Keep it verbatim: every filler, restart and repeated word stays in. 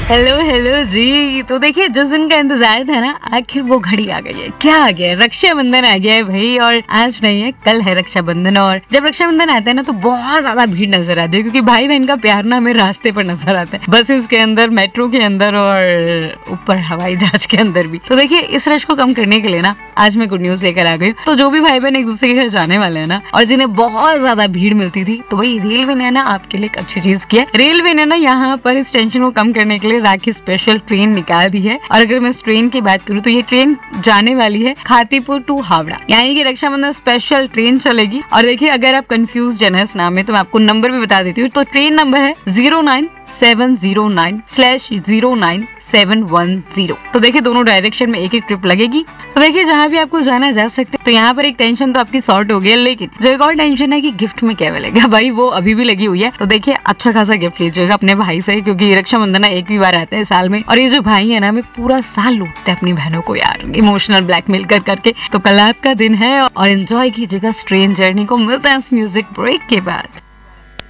Hello hello जी। तो देखिए, जिस दिन का इंतजार था ना, आखिर वो घड़ी आ गई है। क्या आ गया है? रक्षाबंधन आ गया है भाई। और आज नहीं है, कल है रक्षाबंधन। और जब रक्षाबंधन आता है ना, तो बहुत ज्यादा भीड़ नजर आती है, क्योंकि भाई बहन का प्यार ना हमें रास्ते पर नजर आता है, बसेस के अंदर, मेट्रो के अंदर और ऊपर हवाई जहाज के अंदर भी। तो देखिए, इस रश को कम करने के लिए ना आज मैं गुड न्यूज लेकर आ गई। तो जो भी भाई बहन एक दूसरे के घर जाने वाले हैं ना, और जिन्हें बहुत ज्यादा भीड़ मिलती थी, तो वही रेलवे ने ना आपके लिए एक अच्छी चीज किया। रेलवे ने ना यहाँ पर इस टेंशन को कम करने के लिए राखी स्पेशल ट्रेन निकाल दी है। और अगर मैं इस ट्रेन की बात करूँ, तो ये ट्रेन जाने वाली है खातीपुर टू हावड़ा, यानी कि रक्षाबंधन स्पेशल ट्रेन चलेगी। और देखिए, अगर आप कंफ्यूज है ना इस नाम में, तो मैं आपको नंबर भी बता देती हूँ। तो ट्रेन नंबर है zero nine seven zero nine slash zero nine seven one zero. तो देखिए, दोनों डायरेक्शन में एक एक ट्रिप लगेगी। तो देखिए, जहाँ भी आपको जाना जा सकते। तो यहाँ पर एक टेंशन तो आपकी सॉर्ट हो गई है, लेकिन जो एक और टेंशन है कि गिफ्ट में क्या मिलेगा, भाई वो अभी भी लगी हुई है। तो देखिए, अच्छा खासा गिफ्ट लीजिएगा अपने भाई से, क्योंकि रक्षाबंधन एक भी बार आता है साल में। और ये जो भाई है ना, हमें पूरा साल लूटते हैं अपनी बहनों को यार, इमोशनल ब्लैकमेल कर करके। तो कल आपका दिन है और एंजॉय कीजिएगा ट्रेन जर्नी को। मिलते हैं इस म्यूजिक ब्रेक के बाद।